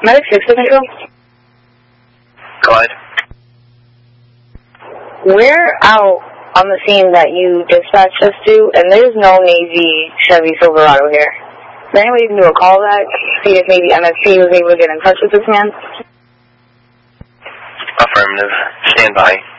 Medic 6 to control. Clyde. We're out on the scene that you dispatched us to, and there's no Navy Chevy Silverado here. Is there any way you can do a callback, see if maybe MSP was able to get in touch with this man? Affirmative. Stand by.